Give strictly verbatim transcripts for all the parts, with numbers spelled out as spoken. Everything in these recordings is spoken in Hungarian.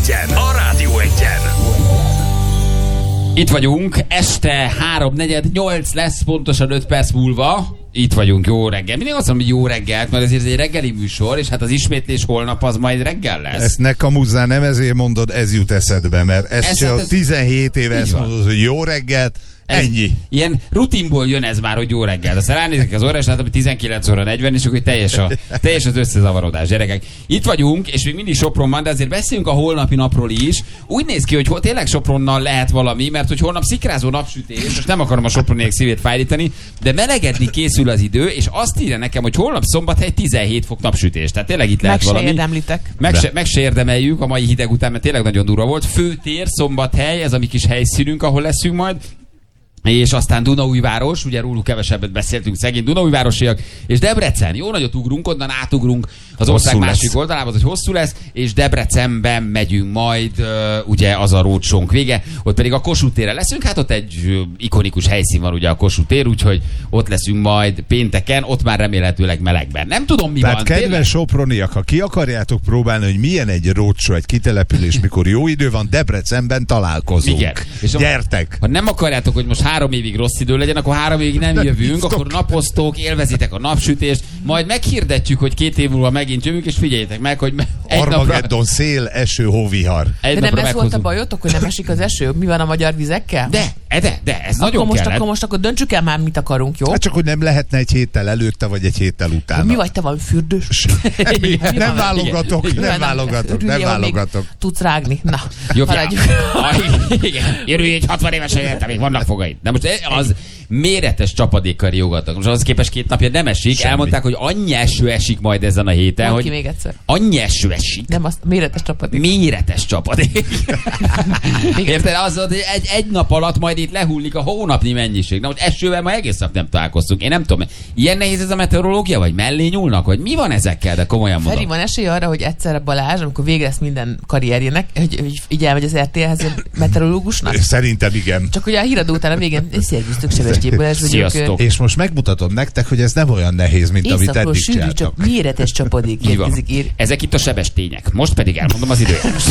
Egyen, a Rádió Egyen. Itt vagyunk, este háromnegyed nyolc lesz, pontosan öt perc múlva. Itt vagyunk, jó reggel. Mindig azt mondom, hogy jó reggelt, mert ezért ez egy reggeli műsor, és hát az ismétlés holnap az majd reggel lesz. Ezt ne kamuzzál, nem ezért mondod, ez jut eszedbe, mert ez, ez csak ez... tizenhét éve ezt mondod, hogy jó reggelt, ez ennyi. Ilyen rutinból jön ez már, hogy jó reggel. Aztán ránézek az óra, és látom, hogy tizenkilenc óra negyven, és akkor teljes, a, teljes az összezavarodás, gyerekek. Itt vagyunk, és még mindig Sopron van, de azért beszéljünk a holnapi napról is. Úgy néz ki, hogy hol, tényleg Sopronnal lehet valami, mert hogy holnap szikrázó napsütés, most nem akarom a soproniek szívét fájdítani, de melegedni készül az idő, és azt írja nekem, hogy holnap Szombathely tizenhét fok napsütés. Tehát tényleg itt lehet meg valami. Se érdemlitek. Meg se, meg se érdemeljük a mai hideg után, mert tényleg nagyon durva volt. Főtér, Szombathely, ez a mi kis helyszínünk, ahol leszünk majd. És aztán Dunaújváros, ugye róluk kevesebbet beszéltünk, szegény Dunaújvárosiak, és Debrecen. Jó nagyot ugrunk, onnan átugrunk az ország hosszú másik lesz. Oldalába, hogy hosszú lesz, és Debrecenben megyünk majd, uh, ugye az a rócsónk vége, ott pedig a Kossuth térre leszünk, hát ott egy uh, ikonikus helyszín van ugye a Kossuth tér, úgyhogy ott leszünk majd pénteken, ott már remélhetőleg melegben. Nem tudom, mi Tehát van. Tehát kedves tényleg? soproniak, ha ki akarjátok próbálni, hogy milyen egy rócsó, egy kitelepülés, mikor jó idő van, Debrecenben találkozunk. Igen. És gyertek! Ha nem akarjátok, hogy most három évig rossz idő legyen, akkor három évig nem jövünk, Stop. Akkor napoztok, élvezitek a napsütést, majd meghirdetjük, hogy két év múlva megint jövünk, és figyeljétek meg, hogy egy Armageddon, napra... szél, eső, hóvihar. Egy de nem ez meghozunk. volt a bajotok, hogy nem esik az eső? Mi van a magyar vizekkel? De, de, de, ez akkor nagyon most, kellett. akkor most akkor döntsük el már, mit akarunk, jó? Hát csak, hogy nem lehetne egy héttel előtte, vagy egy héttel utána. Mi vagy, te valami fürdős? Mi? Mi Nem van? válogatok, Igen. nem válogatok, nem Rügyel, válogatok. Tudsz rágni. Na, Jobb, haladjuk. igen, Jörő egy hatvan évesen jöttem, még vannak fogaid. De most az méretes csapadékkal riogatnak. Most az képest két napja nem esik. Semmi. Elmondták, hogy annyi eső esik majd ezen a héten, Mondd hogy ki még egyszer. annyi eső esik. Nem, az méretes csapadék. Méretes csapadék. Érted? Az, hogy egy, egy nap alatt majd itt lehullik a hónapnyi mennyiség. Na, hogy esővel ma egész nap nem találkoztunk. Én nem tudom, ilyen nehéz ez a meteorológia, vagy mellé nyúlnak, vagy mi van ezekkel, de komolyan mondom. Feri, van esély arra, hogy egyszerre Balázs, amikor vége lesz minden karrierjének, hogy, hogy így elmegy az er té el-hez meteorológusnak? Szerintem igen. Csak ugye a híradó után a végén, szervusztok, Sebestyén ez Sziasztok. És most megmutatom nektek, hogy ez nem olyan nehéz, mint amit éjszakról eddig sűrű, csináltak. csak méretes csapadék Így van. érkezik. Ér. Ezek itt a sebestények. Most pedig elmondom az időjárást.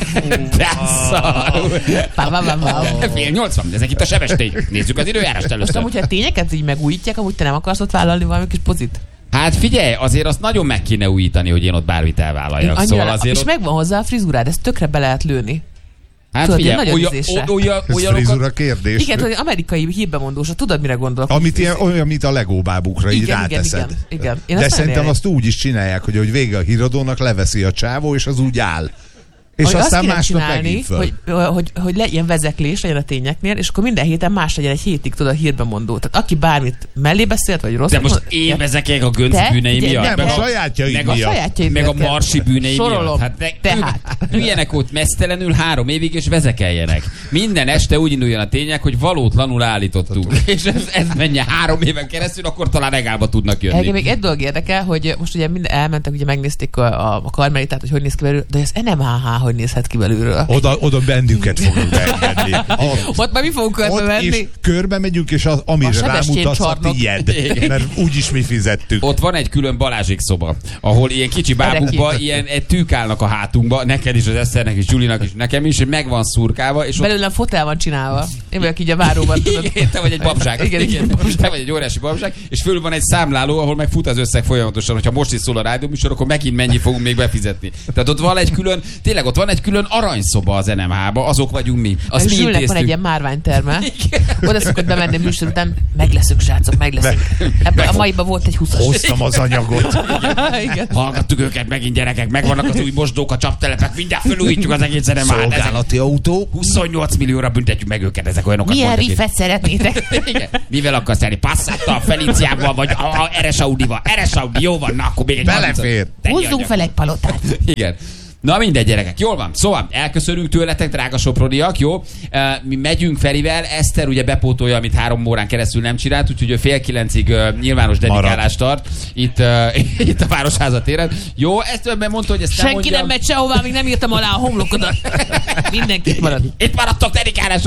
Fél nyolc van, ezek itt a sebestények. Nézzük az időjárást Most először. amúgy, ha tényeket így megújítják, amúgy te nem akarsz ott vállalni valami kis pozit? Hát figyelj, azért azt nagyon meg kéne újítani, hogy én ott bármit elvállaljak. Annyira, Szóval azért és ott... megvan hozzá a frizurád, ezt tökre be lehet lőni. Hát tudod, figyelj, ilyen olyan, nagy öblítésre. olyan, Ez olyanokat... frizura kérdés. Igen, tudod, amerikai hírbemondósa, tudod, mire gondolok? Amit ilyen, olyan, mint a Lego bábukra, így Igen, igen, ráteszed. igen, igen. Én De azt szerintem nem azt úgy is csinálják, hogy, hogy vége a híradónak, leveszi a csávó, és az úgy áll. És hogy aztán azt másnap csinálni, megint föl. hogy, hogy, hogy le, ilyen vezeklés legyen a tényeknél, és akkor minden héten más legyen egy hétig, tudod, a hírbemondó. Tehát aki bármit mellé beszélt, vagy rossz. De most én vezekelek a Gönc Te? bűnei Figyelj, miatt. Nem, meg a sajátjaid meg a miatt. sajátjaid Meg a miatt kell. marsi bűnei Sorolom. miatt. Hát de, Tehát. Üljenek ott mesztelenül három évig, és vezekeljenek. Minden este úgy induljon a tények, hogy valótlanul állítottuk. És ez, ez menjen három éven keresztül, akkor talán regálba tudnak jönni. Engem még egy dolog érdekel, hogy most ugye minden elmentek, ugye megnézték a, a karmelitát, hogy hogy néz ki belőle, de az en em há há hogy nézhet ki belülről. Oda, oda bennünket fogunk beengedni. Ott, Ott már mi fogunk körbe ott menni? és körbe megyünk, és az, amire A Sebestyén rámutatsz, a csarnok. tiéd. Mert úgyis mi fizettük. Ott van egy külön Balázsék szoba, ahol ilyen kicsi bábukba, ilyen egy tűk állnak a hátunkba, neked is, az Eszternek is, Julinak is, nekem is, hogy meg van szurkálva, és ott... Belőlem fotel van csinálva. Én vagyok így a váróban, tudod. Igen, te vagy egy babság. Igen, igen. Te vagy egy óriási babság, és fölül van egy számláló, ahol meg fut az összeg folyamatosan, hogyha most is szól a rádióműsor, akkor megint mennyi fogunk még befizetni. Tehát ott van egy külön, tényleg ott van egy külön aranyszoba az en em há-ba, azok vagyunk mi. Azt mi Zsülnek van egy intéztük. ilyen márványterme. Oda szokott bemenni a műsor után, meg leszünk, srácok, meg leszünk. Ebben a maiban volt egy huszas. Hoztam az anyagot. Igen. Hallgattuk őket megint, gyerekek, megvannak az új mosdók, a csaptelepek, mindjárt felújítjuk az egész en em há-t. Szolgálati autó. huszonnyolc millióra büntetjük meg őket, ezek olyanokat Milyen mondtak itt. riffet szeretnétek? Igen. Mivel akarsz elni? Passattal, Feliciával, vagy a, a er es Audival? er es Audi, jó van, na akkor még egy Belefér. Húzzunk fel egy palotát. Igen. Na mindegy, gyerekek, jól van. Szóval elköszönünk tőletek, drága soproniak, jó? Uh, mi megyünk Ferivel, Eszter ugye bepótolja, amit három órán keresztül nem csinált, úgyhogy ő fél kilencig uh, nyilvános dedikálást tart itt, uh, itt a Városháza téren. Jó, ezt önben mondta, hogy ezt nem Senki mondja. nem megy sehová, még nem írtam alá a homlokodat. Mindenki itt marad. Itt maradtok dedikálásra.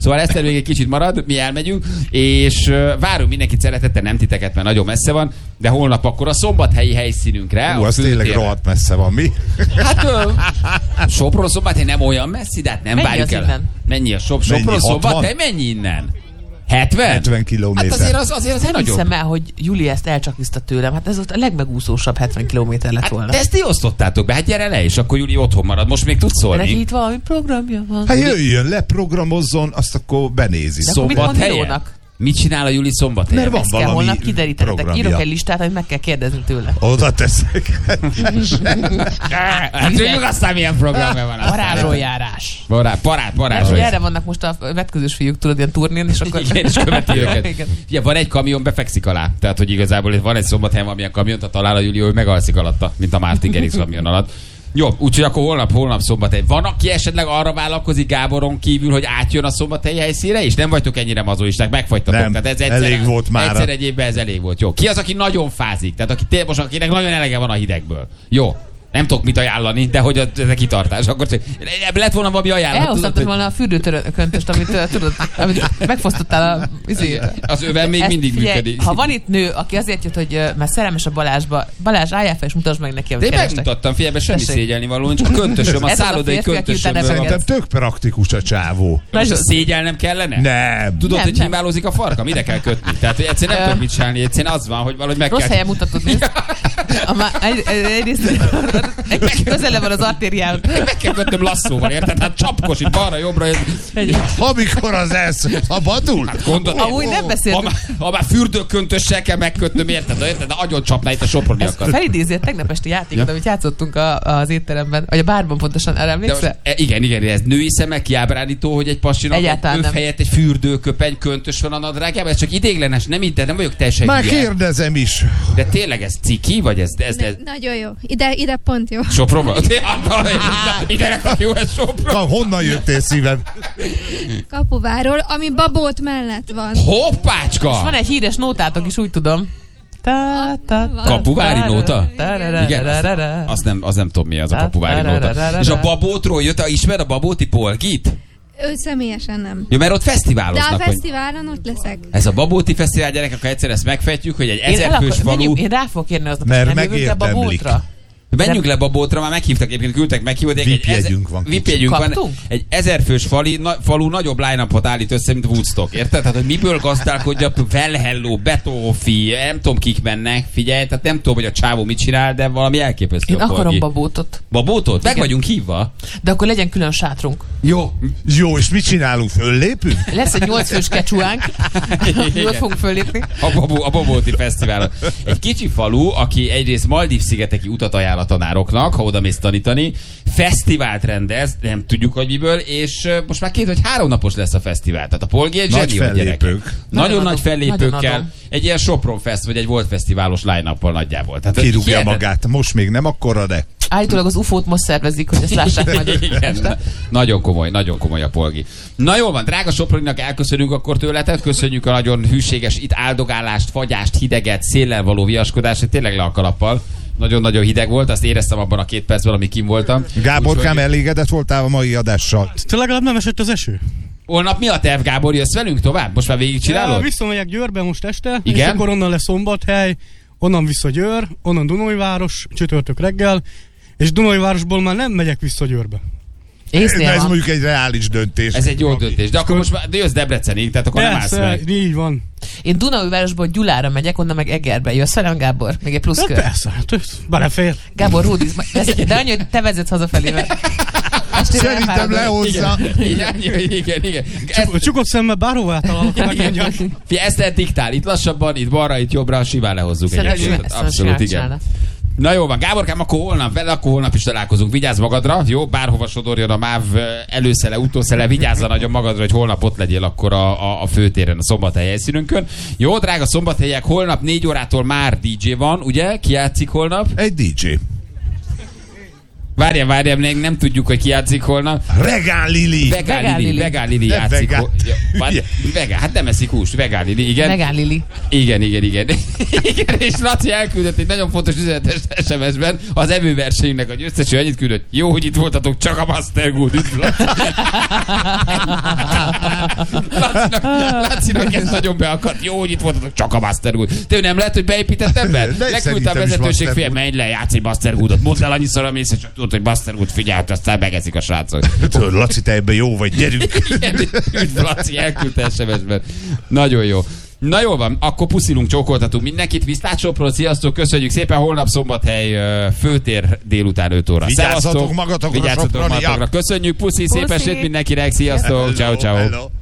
Szóval Eszter még egy kicsit marad, mi elmegyünk, és uh, várunk mindenkit szeretettel, nem titeket, mert nagyon messze van, de holnap akkor a szombathelyi helyszínünkre. Hú, az tényleg rohadt messze van, mi? Hát uh, Sopron Szombathely nem olyan messzi, de hát nem mennyi várjuk el. Innen? Mennyi a Sop- Sopron Szombathely? Mennyi innen? hetven? hetven kilométer. Hát azért az, azért az nem nagyobb. hiszem el, hogy Juli ezt elcsakliszta tőlem. Hát ez ott a legmegúszósabb hetven kilométer lett volna. Hát, de ezt ti osztottátok be, hát gyere le, és akkor Juli otthon marad. Most még tudsz szólni. De itt valami programja van. Hát jöjjön le, programozzon, azt akkor benézi. De akkor mit mond Szombathelyen? Milónak? Mit csinál a Juli Szombathelyen? Mert van Ezt kell valami holnap kiderítenetek. programja. Írok egy listát, amit meg kell kérdezni tőle. Oda teszek. Hát tudjuk aztán milyen programja van. Parádról járás. Parát, parát, parát. Hogy erre vannak most a vetközős fiúk, tudod, ilyen turnén, és akkor... Igen, és követi őket. Igen. Ugye, van egy kamion, befekszik alá. Tehát, hogy igazából van egy Szombathelyen valamilyen kamion, tehát talál a Juli, hogy megalszik alatta, mint a Martin Garrix kamion alatt. Jó, úgyhogy akkor holnap, holnap Szombathely. Van, aki esetleg arra vállalkozik Gáboron kívül, hogy átjön a Szombathelyi helyszínre, és nem vagytok ennyire mazoisták, megfagytatok. Nem, tehát ez egyszer, elég volt már. Egyszer egy évben ez elég volt. Jó. Ki az, aki nagyon fázik? Tehát aki tényleg most, akinek nagyon elege van a hidegből. Jó. Nem tudok mit ajánlani, de hogy ez a kitartás. Akkor ebben lett volna valami ajánlat. Elhoztatod volna a fürdőköntöst, amit uh, tudod, amit megfosztottál a... Izé, az öven még ezt, mindig figyelj, működik. Ha van itt nő, aki azért jött, hogy uh, már szerelmes a Balázsba, Balázs, álljál fel és mutasd meg neki, amit de én kerestek. megmutattam, figyelj, ebben semmi Tessék. szégyelni való, csak a köntösöm, a Ez az a szállodai férfi, aki utána köntösöm. neveget. Szerintem tök praktikus a csávó. Most a szégyel nem kellene? Nem. Tudod, Nem, hogy nem. himálózik a farka? Mire kell kötni? Tehát hogy egyszerűen nem Ö. tudok mit csinálni, egyszerűen az van, hogy valahogy meg Rossz kell... helyen mutatod, nézd. A má- egy- egy- Egyrészt egy kicsit közele van az artériához. Meg kell kötnöm lasszóval, érted? Hát csapkos itt balra-jobbra. Egy- Amikor az ez szabadul? Hát gondolod, Amúgy nem ha beszéltünk. már, ha már fürdőköntössel kell megkötnöm, érted? De, érted? De agyon csapná itt a soproniakat. Felidézi a tegnap esti játékot, Ja. amit játszottunk a, az étteremben, vagy a bárban pontosan, erre De emlékszel? most, e, igen, igen, ez női szemmel kiábrándító, hogy egy pasinak Egyáltalán egy nem. öv helyett egy fürdőköpeny köntös van a nadrágjában. Ez csak idéglenes, nem itt, nem vagyok teljesen Már hülye. kérdezem is. De tényleg ez ciki, vagy ez... ez, ez Ne, nagyon jó. Ide, ide pont jó. Sopronban? Ide nekem jó ez Sopron. Na, honnan jöttél szívem? Kapuváról, ami Babót mellett van. Hoppácska! Van egy híres nótátok is, úgy tudom. Ta, ta, ta, Kapuvári ta, nóta? ta, ra, ra, Igen, ra, ra, ra. azt, azt nem, az nem tudom mi az a kapuvári ra, ra, ra, nóta. ra, És a ra. Babótról jött, a, ismer a Babóti Polgit? Ő személyesen nem. Ja, mert ott De fesztiváloznak. a hogy fesztiválon ott leszek. ez a Babóti Fesztivál, gyerekek, ha egyszer ezt megfejtjük, hogy egy Én, el ezerfős akar, falu... menjünk, én rá fogok kérni aznap, Mert nem jövünk le megérdemlik. Babótra? Menjünk le Babótra, már meghívtak, egyébként küldtek meghívót. V I P jegyünk van. V I P jegyünk van. Kaptunk? Egy ezerfős fali, na, falu nagyobb line-upot állít össze, mint Woodstock. Érted? Tehát, hogy miből gazdálkodjak, Well Hello, Betófi, nem tudom kik mennek, figyelj, tehát nem tudom, hogy a csávó mit csinál, de valami elképesztő. Én a akarom Polgi. Babótot. Babótot? Meg Igen. vagyunk hívva. De akkor legyen külön sátrunk. Jó. Jó, és mit csinálunk? Föllépünk? Lesz egy nyolc fős kecsúánk. Igen. Ott fogunk föllépni. A, Babó, a Babóti Fesztiválon. Egy kicsi falu, aki egyrészt Maldív-szigeteki utat ajánl a tanároknak, ha oda mész tanítani, fesztivált rendez, nem tudjuk, hogy miből, és uh, most már két vagy három napos lesz a fesztivál. Tehát a Polgi egy Nagy zseni, a gyerekek. fellépők. Nagyon Nagyon nagy adom, fellépőkkel. nagyon adom. Egy ilyen Sopron Fest, vagy egy Volt Fesztiválos line-uppal nagyjából. Tehát Kirúgja hihetet- magát. Most még nem akkora, de... Állítólag az ufót most szervezik, hogy ezt lássák majd. Igen, nagyon komoly, nagyon komoly a Polgi. Na jól van, drága Soproninak elköszönünk akkor tőletek, köszönjük a nagyon hűséges itt áldogálást, fagyást, hideget, széllel való viaskodást, tényleg le a kalappal. Nagyon-nagyon hideg volt, azt éreztem abban a két percben, amíg kim voltam. Gáborkám, Úgyhogy- elégedett voltál a mai adással? Te legalább nem esett az eső? Holnap mi a terv, Gábor? Jössz velünk tovább? Most már végigcsinálod? Visszamegyek Győrbe most este, Igen? és akkor onnan lesz Szombathely, onnan vissza Győr, onnan Dunajváros, csütörtök reggel, és Dunajvárosból már nem megyek vissza Győrbe. Észnél Ez van. mondjuk egy reális döntés. Ez egy jó döntés. De akkor most már de jössz Debrecenig, tehát akkor nem állsz Persze, meg. így van. Én Dunaújvárosból Gyulára megyek, onnan meg Egerbe. Jössz velem, Gábor? Még egy plusz Hát kör. persze, hát ez belefér. Gábor, Rúdiz, de annyi, hogy te vezetsz hazafelé, mert estére Szerintem elfáradok. lehozza. Igen, igen, igen. igen. Ezt, Csuk, csukott szemmel bárhova átalálok, megmondjam. Fie, ezt el diktál, itt lassabban, itt balra, itt jobbra, simán lehozzuk Szerintem egyébként. ezt Abszolút, simán igen. csinálna. Na jó van, Gáborkám, akkor holnap vele, akkor holnap is találkozunk. Vigyázz magadra, jó? Bárhova sodorjon a MÁV előszele, utószele, vigyázz nagyon magadra, hogy holnap ott legyél akkor a, a, a főtéren, a Szombathely helyszínünkön. Jó, drága szombathelyek, holnap négy órától már dé dzsé van, ugye? Ki játszik holnap? Egy dé dzsé. Várjál, várjál, még nem tudjuk, hogy ki játszik holnap. Vegán Lili. Vegán Vegán Lili, Lili. Vegán Lili Nem játszik. vegán. Hol- Ja, vár- vegán, hát nem eszik húst. Vegán Lili, igen. Vegán Lili. Igen, igen, igen. Igen, és Laci elküldött egy nagyon fontos üzenetes es em es-ben az evőversenyünknek a győzteső annyit küldött. Jó, hogy itt voltatok, csak a Master Good. Üdv, Laci. Lacinak, Lacinak ez nagyon beakadt. Jó, hogy itt voltatok, csak a Master Good. Te nem lehet, hogy beépített ebben? De Leküldte a szerintem is vezetőség, Master fél, Good. menj le, játsz egy Master Goodot. Mondd el annyiszor, amész, és csak tudod, hogy Master Good, figyelj, aztán megeszik a srácok. Tudod, Laci, te ebben jó vagy, gyerünk. Igen, üdv, Laci, elküldte es em es-ben. Nagyon jó. Na jól van, akkor puszilunk, csókoltatunk mindenkit. Visztácsopról, sziasztok, köszönjük szépen. Holnap Szombathely ö, főtér délután öt óra. Vigyázzatok Szevasztok. magatokra, Vigyázzatok sopraniak. magatokra. Köszönjük, puszi, szép Puszi. estét mindenkinek, sziasztok, ciao ciao. Hello.